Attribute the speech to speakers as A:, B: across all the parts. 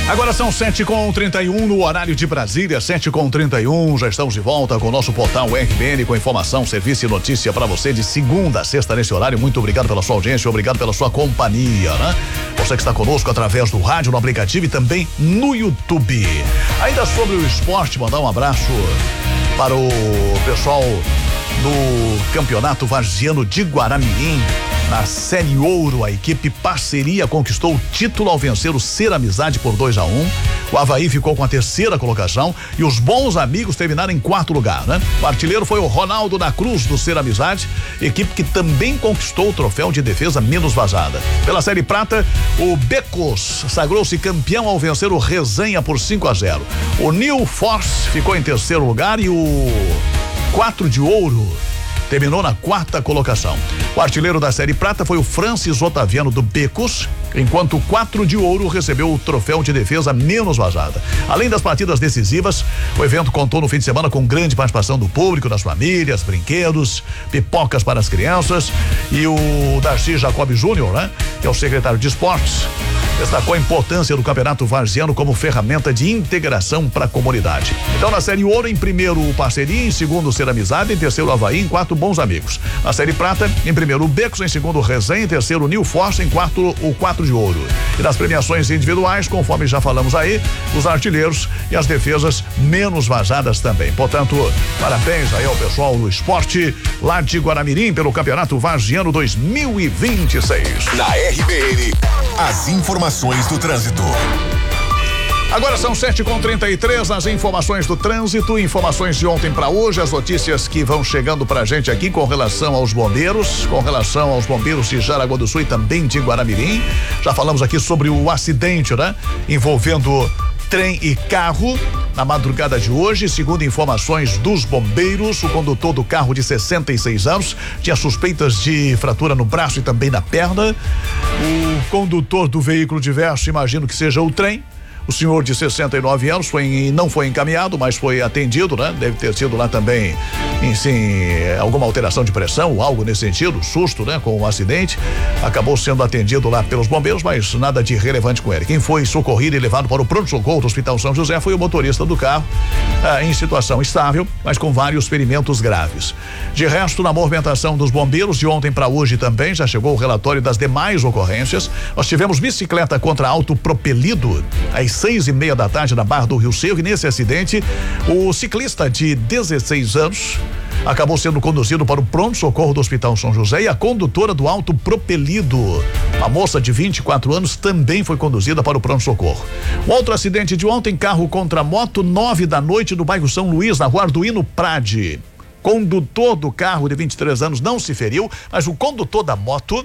A: Agora são 7h31 no horário de Brasília, 7h31. Já estamos de volta com o nosso portal RBN com informação, serviço e notícia para você de segunda a sexta nesse horário. Muito obrigado pela sua audiência, obrigado pela sua companhia, né? Você que está conosco através do rádio, no aplicativo e também no YouTube. Ainda sobre o esporte, mandar um abraço para o pessoal do Campeonato Varziano de Guaramirim. Na Série Ouro, a equipe Parceria conquistou o título ao vencer o Ser Amizade por 2-1. O Avaí ficou com a terceira colocação e os Bons Amigos terminaram em quarto lugar, né? O artilheiro foi o Ronaldo da Cruz do Ser Amizade, equipe que também conquistou o troféu de defesa menos vazada. Pela Série Prata, o Becos sagrou-se campeão ao vencer o Resenha por 5-0. O New Force ficou em terceiro lugar e o 4 de Ouro terminou na quarta colocação. O artilheiro da Série Prata foi o Francis Otaviano do Becos, enquanto o 4 de Ouro recebeu o troféu de defesa menos vazada. Além das partidas decisivas, o evento contou no fim de semana com grande participação do público, das famílias, brinquedos, pipocas para as crianças, e o Darcy Jacob Júnior, né, que é o secretário de esportes, destacou a importância do Campeonato Varziano como ferramenta de integração para a comunidade. Então, na Série Ouro, em primeiro o Parceria, em segundo o Ser Amizade, em terceiro o Avaí, em quarto Bons Amigos. Na Série Prata, em primeiro o Becos, em segundo o Resenha, em terceiro o New Force, em quarto o 4 de Ouro. E nas premiações individuais, conforme já falamos aí, os artilheiros e as defesas menos vazadas também. Portanto, parabéns aí ao pessoal do esporte lá de Guaramirim pelo Campeonato Varziano 2026.
B: Na RBN, as informações do trânsito.
A: Agora são 7h33, as informações do trânsito, informações de ontem para hoje, as notícias que vão chegando pra gente aqui com relação aos bombeiros de Jaraguá do Sul e também de Guaramirim. Já falamos aqui sobre o acidente, né? Envolvendo trem e carro na madrugada de hoje. Segundo informações dos bombeiros, o condutor do carro de 66 anos tinha suspeitas de fratura no braço e também na perna. O condutor do veículo diverso, imagino que seja o trem. O senhor de 69 anos não foi encaminhado, mas foi atendido, né? Deve ter sido lá também, alguma alteração de pressão ou algo nesse sentido, susto, né? Com o acidente. Acabou sendo atendido lá pelos bombeiros, mas nada de relevante com ele. Quem foi socorrido e levado para o pronto-socorro do Hospital São José foi o motorista do carro, em situação estável, mas com vários ferimentos graves. De resto, na movimentação dos bombeiros, de ontem para hoje também, já chegou o relatório das demais ocorrências. Nós tivemos bicicleta contra autopropelido, às 6:30 da tarde na Barra do Rio Seco, e nesse acidente o ciclista de 16 anos acabou sendo conduzido para o pronto-socorro do Hospital São José e a condutora do autopropelido, a moça de 24 anos, também foi conduzida para o pronto-socorro. Um outro acidente de ontem, carro contra moto, 9 da noite no bairro São Luís, na rua Arduino Prade. Condutor do carro de 23 anos não se feriu, mas o condutor da moto,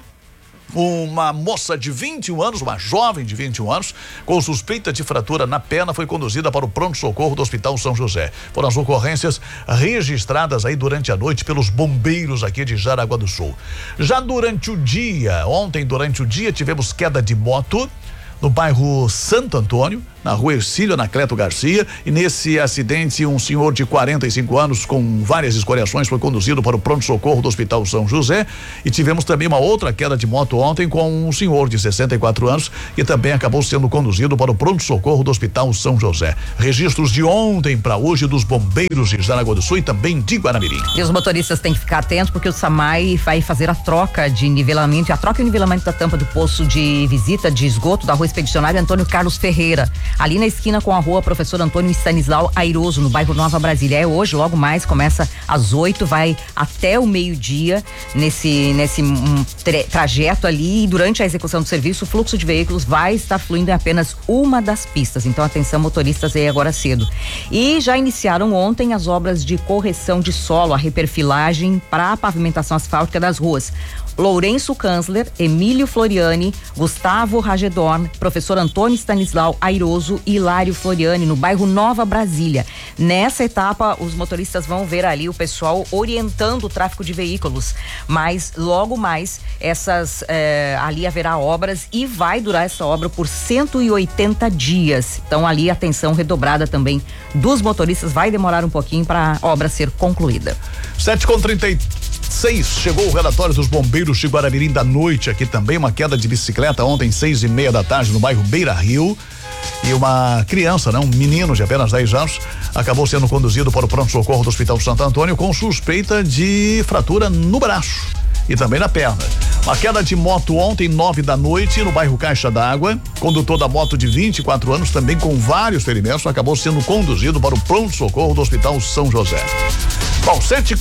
A: uma moça de 21 anos, uma jovem de 21 anos, com suspeita de fratura na perna, foi conduzida para o pronto-socorro do Hospital São José. Foram as ocorrências registradas aí durante a noite pelos bombeiros aqui de Jaraguá do Sul. Já durante o dia, ontem durante o dia, tivemos queda de moto no bairro Santo Antônio, na rua Ercílio Anacleto Garcia, e nesse acidente um senhor de 45 anos com várias escoriações foi conduzido para o pronto-socorro do Hospital São José, e tivemos também uma outra queda de moto ontem com um senhor de 64 anos que também acabou sendo conduzido para o pronto-socorro do Hospital São José. Registros de ontem para hoje dos bombeiros de Jaraguá do Sul e também de Guaramirim.
C: E os motoristas têm que ficar atentos porque o SAMAI vai fazer a troca de nivelamento, e nivelamento da tampa do poço de visita de esgoto da rua Expedicionária Antônio Carlos Ferreira, ali na esquina com a rua Professor Antônio Stanislau Airoso, no bairro Nova Brasília. É hoje, logo mais, começa às 8, vai até o meio-dia nesse trajeto ali, e durante a execução do serviço, o fluxo de veículos vai estar fluindo em apenas uma das pistas. Então, atenção, motoristas, aí agora cedo. E já iniciaram ontem as obras de correção de solo, a reperfilagem para a pavimentação asfáltica das ruas Lourenço Kanzler, Emílio Floriani, Gustavo Ragedorn, Professor Antônio Stanislau Airoso e Hilário Floriani, no bairro Nova Brasília. Nessa etapa, os motoristas vão ver ali o pessoal orientando o tráfego de veículos, mas logo mais ali haverá obras e vai durar essa obra por 180 dias. Então ali atenção redobrada também dos motoristas, vai demorar um pouquinho para a obra ser concluída.
A: 7h36, chegou o relatório dos bombeiros de Guaramirim da noite aqui também, uma queda de bicicleta ontem 6:30 da tarde no bairro Beira Rio. e uma criança, né? Um menino de apenas 10 anos, acabou sendo conduzido para o pronto-socorro do Hospital Santo Antônio com suspeita de fratura no braço e também na perna. Uma queda de moto ontem, 9 da noite, no bairro Caixa d'Água. Condutor da moto de 24 anos, também com vários ferimentos, acabou sendo conduzido para o pronto-socorro do Hospital São José. Bom,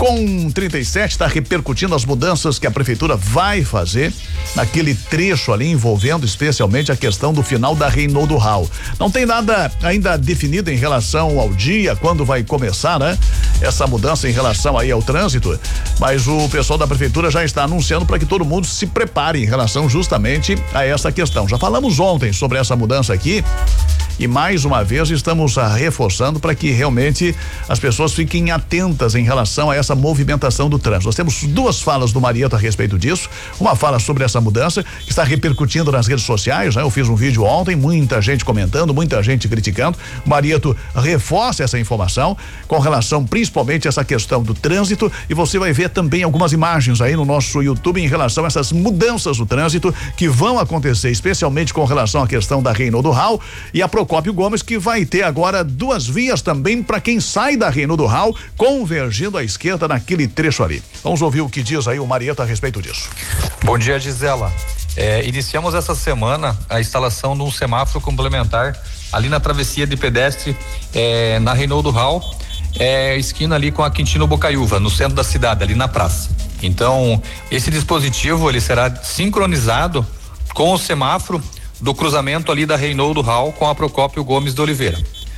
A: 7h37 está repercutindo as mudanças que a prefeitura vai fazer naquele trecho ali, envolvendo especialmente a questão do final da Reinaldo Rau. Não tem nada ainda definido em relação ao dia, quando vai começar, né? Essa mudança em relação aí ao trânsito, mas o pessoal da prefeitura já está anunciando para que todo mundo se prepare em relação justamente a essa questão. Já falamos ontem sobre essa mudança aqui. E mais uma vez estamos reforçando para que realmente as pessoas fiquem atentas em relação a essa movimentação do trânsito. Nós temos duas falas do Marieto a respeito disso. Uma fala sobre essa mudança que está repercutindo nas redes sociais, né? Eu fiz um vídeo ontem, muita gente comentando, muita gente criticando. O Marieto reforça essa informação com relação principalmente a essa questão do trânsito, e você vai ver também algumas imagens aí no nosso YouTube em relação a essas mudanças do trânsito que vão acontecer, especialmente com relação à questão da Reinaldo Rau e a Procópio Gomes, que vai ter agora duas vias também para quem sai da Reinaldo Rau, convergindo à esquerda naquele trecho ali. Vamos ouvir o que diz aí o Marieto a respeito disso.
D: Bom dia, Gisela. Iniciamos essa semana a instalação de um semáforo complementar ali na travessia de pedestre na Reinaldo Rau, esquina ali com a Quintino Bocaiúva, no centro da cidade, ali na praça. Então, esse dispositivo ele será sincronizado com o semáforo do cruzamento ali da Reinaldo Rau com a Procópio Gomes de Oliveira.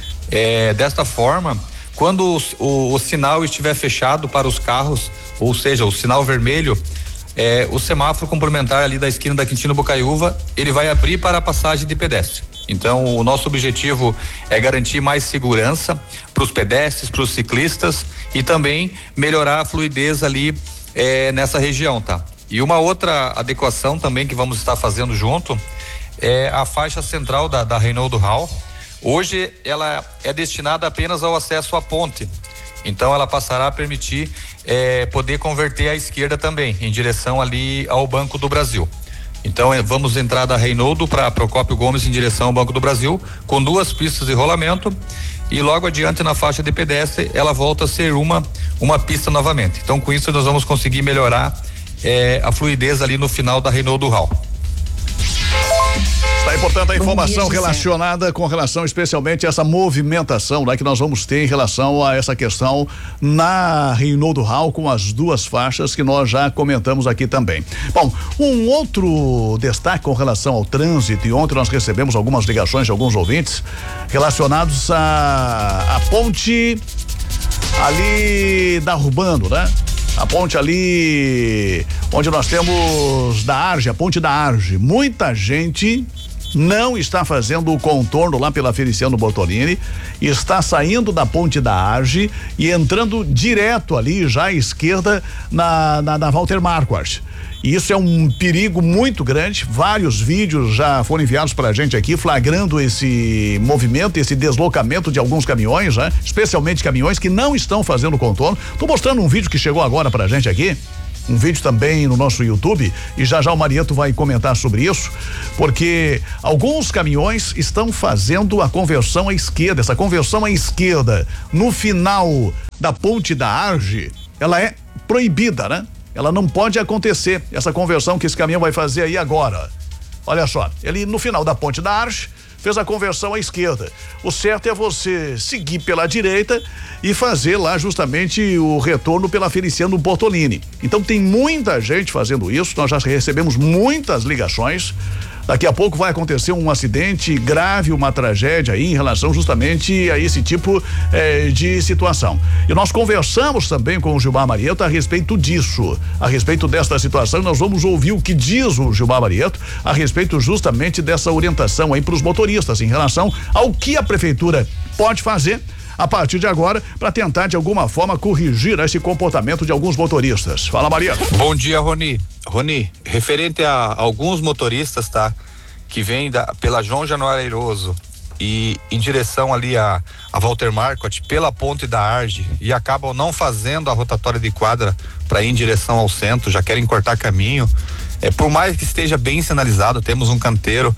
D: Desta forma, quando o sinal estiver fechado para os carros, ou seja, o sinal vermelho, o semáforo complementar ali da esquina da Quintino Bocaiúva, ele vai abrir para a passagem de pedestre. Então, o nosso objetivo é garantir mais segurança para os pedestres, para os ciclistas e também melhorar a fluidez ali nessa região, tá? E uma outra adequação também que vamos estar fazendo junto é a faixa central da Reinaldo Rau. Hoje ela é destinada apenas ao acesso à ponte, então ela passará a permitir poder converter à esquerda também, em direção ali ao Banco do Brasil. Então vamos entrar da Reinaldo para Procópio Gomes em direção ao Banco do Brasil, com duas pistas de rolamento, e logo adiante na faixa de pedestre ela volta a ser uma pista novamente. Então com isso nós vamos conseguir melhorar a fluidez ali no final da Reinaldo Rau.
A: Tá aí, portanto, a informação relacionada com relação especialmente a essa movimentação, né, que nós vamos ter em relação a essa questão na Reinaldo Rau, com as duas faixas que nós já comentamos aqui também. Bom, um outro destaque com relação ao trânsito, e ontem nós recebemos algumas ligações de alguns ouvintes relacionados à ponte ali da Urbano, né? A ponte ali onde nós temos da Arge, a ponte da Arge. Muita gente não está fazendo o contorno lá pela Feliciano Bortolini, está saindo da ponte da Arge e entrando direto ali já à esquerda na Walter Marquardt. E isso é um perigo muito grande. Vários vídeos já foram enviados pra gente aqui, flagrando esse movimento, esse deslocamento de alguns caminhões, né? Especialmente caminhões que não estão fazendo contorno. Tô mostrando um vídeo que chegou agora pra gente aqui, um vídeo também no nosso YouTube, e já o Marieto vai comentar sobre isso, porque alguns caminhões estão fazendo a conversão à esquerda. Essa conversão à esquerda no final da ponte da Arge, ela é proibida, né? Ela não pode acontecer, essa conversão que esse caminhão vai fazer aí agora. Olha só, ele no final da ponte da Arge fez a conversão à esquerda. O certo é você seguir pela direita e fazer lá justamente o retorno pela Feliciano Bortolini. Então tem muita gente fazendo isso, nós já recebemos muitas ligações. Daqui a pouco vai acontecer um acidente grave, uma tragédia aí em relação justamente a esse tipo de situação. E nós conversamos também com o Gilmar Marieto a respeito disso, a respeito desta situação. Nós vamos ouvir o que diz o Gilmar Marieto a respeito justamente dessa orientação aí para os motoristas em relação ao que a prefeitura pode fazer a partir de agora para tentar de alguma forma corrigir esse comportamento de alguns motoristas. Fala, Maria.
D: Bom dia, Roni, referente a alguns motoristas, tá? Que vêm pela João Januário Airoso e em direção ali a Walter Marquardt pela ponte da Arge e acabam não fazendo a rotatória de quadra para ir em direção ao centro, já querem cortar caminho. Por mais que esteja bem sinalizado, temos um canteiro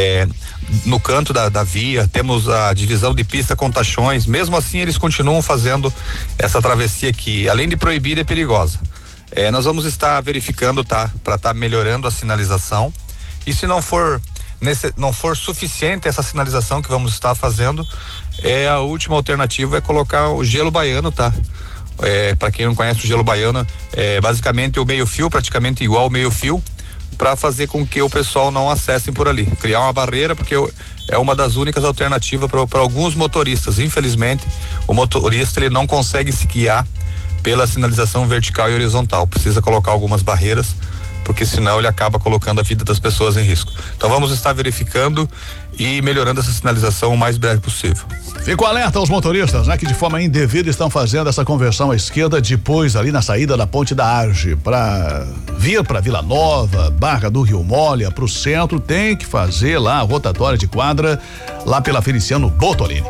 D: no canto da via, temos a divisão de pista com tachões, mesmo assim eles continuam fazendo essa travessia que, além de proibida, é perigosa. Nós vamos estar verificando, tá, para estar melhorando a sinalização, e se não for suficiente essa sinalização que vamos estar fazendo, a última alternativa é colocar o gelo baiano, tá? Para quem não conhece, o gelo baiano é basicamente o meio-fio, praticamente igual ao meio-fio, para fazer com que o pessoal não acesse por ali, criar uma barreira, porque é uma das únicas alternativas para alguns motoristas. Infelizmente, o motorista ele não consegue se guiar pela sinalização vertical e horizontal, precisa colocar algumas barreiras, porque senão ele acaba colocando a vida das pessoas em risco. Então vamos estar verificando e melhorando essa sinalização o mais breve possível.
A: Fico alerta aos motoristas, né, que de forma indevida estão fazendo essa conversão à esquerda depois ali na saída da Ponte da Arge para vir para Vila Nova, Barra do Rio Molha, para o centro, tem que fazer lá a rotatória de quadra lá pela Feliciano Bortolini.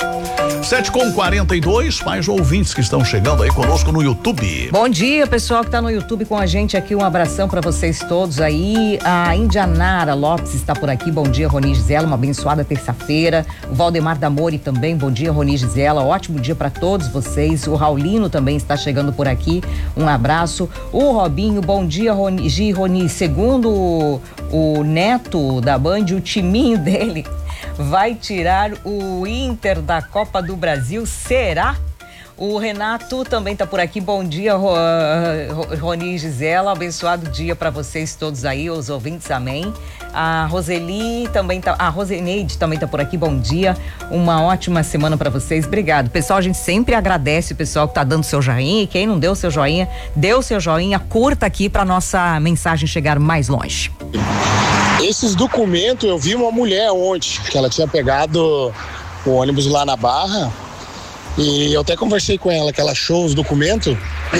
A: 7h42, mais ouvintes que estão chegando aí conosco no YouTube.
C: Bom dia, pessoal que está no YouTube com a gente aqui, um abração para vocês todos aí. A Indianara Lopes está por aqui, bom dia, Roni Gisela, uma abençoada terça-feira. O Valdemar Damori também, bom dia, Roni Gisela, ótimo dia para todos vocês. O Raulino também está chegando por aqui, um abraço. O Robinho, bom dia, Roni, segundo o neto da Band, o timinho dele vai tirar o Inter da Copa do Brasil, será? O Renato também tá por aqui, bom dia, Roni e Gisela, abençoado dia para vocês todos aí, os ouvintes, amém. A Roseli também tá, a Roseneide também tá por aqui, bom dia, uma ótima semana para vocês, obrigado. Pessoal, a gente sempre agradece o pessoal que tá dando seu joinha, e quem não deu seu joinha, deu seu joinha, curta aqui para nossa mensagem chegar mais longe.
E: Esses documentos, eu vi uma mulher ontem, que ela tinha pegado o ônibus lá na Barra, e eu até conversei com ela, que ela achou os documentos,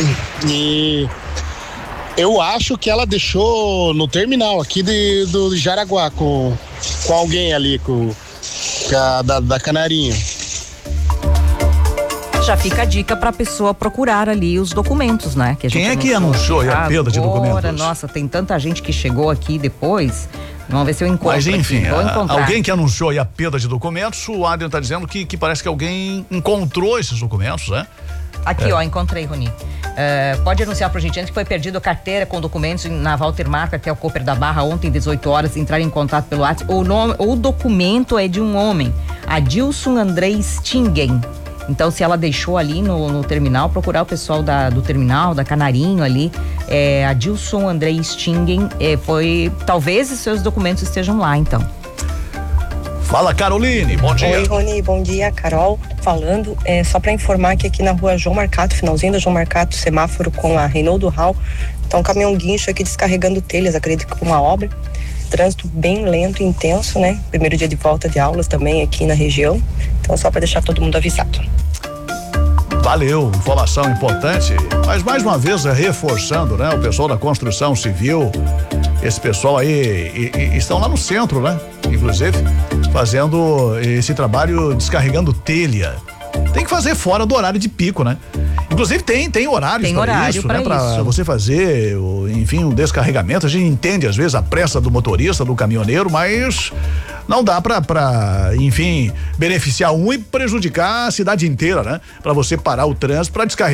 E: e eu acho que ela deixou no terminal aqui do Jaraguá, com alguém ali, da Canarinho.
C: Já fica a dica pra pessoa procurar ali os documentos, né? Que a gente
A: Quem é que anunciou a perda de documentos?
C: Nossa, tem tanta gente que chegou aqui depois. Vamos ver se eu encontro.
A: Mas enfim,
C: aqui.
A: alguém que anunciou aí a perda de documentos, o Adriano tá dizendo que parece que alguém encontrou esses documentos, né?
C: Aqui, ó, encontrei, Roni. Pode anunciar pro gente que foi perdido a carteira com documentos na Walter Marca, que é o Cooper da Barra, ontem, 18 horas, entrar em contato pelo WhatsApp. O documento é de um homem, Adilson Andrei Stingen. Então, se ela deixou ali no terminal, procurar o pessoal do terminal, da Canarinho ali, Adilson Andrei Stingen, talvez os seus documentos estejam lá, então.
A: Fala, Caroline, bom dia.
F: Oi, Roni, bom dia, Carol, falando, só para informar que aqui na rua João Marcato, finalzinho da João Marcato, semáforo com a Reinaldo Hall, tá um caminhão guincho aqui descarregando telhas, acredito que com uma obra, trânsito bem lento e intenso, né? Primeiro dia de volta de aulas também aqui na região, então só para deixar todo mundo avisado.
A: Valeu, informação importante, mas mais uma vez reforçando, né? O pessoal da construção civil, esse pessoal aí estão lá no centro, né? Inclusive, fazendo esse trabalho descarregando telha. Tem que fazer fora do horário de pico, né? Inclusive tem horários para isso, né? Para você fazer, enfim, um descarregamento. A gente entende às vezes a pressa do motorista, do caminhoneiro, mas não dá pra, enfim, beneficiar um e prejudicar a cidade inteira, né? Para você parar o trânsito para descarregar